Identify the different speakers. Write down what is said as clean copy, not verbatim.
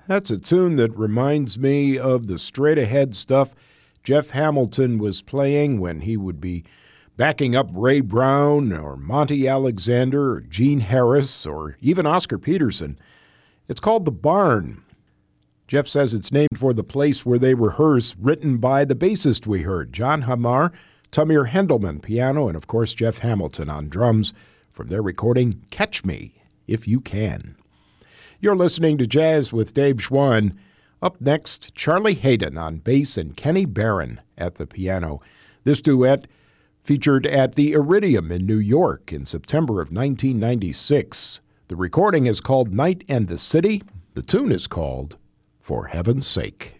Speaker 1: That's a tune that reminds me of the straight-ahead stuff Jeff Hamilton was playing when he would be backing up Ray Brown or Monty Alexander or Gene Harris or even Oscar Peterson. It's called The Barn. Jeff says it's named for the place where they rehearse, written by the bassist we heard, John Hamar, Tamir Hendelman, piano, and of course Jeff Hamilton on drums from their recording Catch Me If You Can. You're listening to Jazz with Dave Schwann. Up next, Charlie Haydon on bass and Kenny Barron at the piano. This duet featured at the Iridium in New York in September of 1996. The recording is called Night and the City. The tune is called For Heaven's Sake.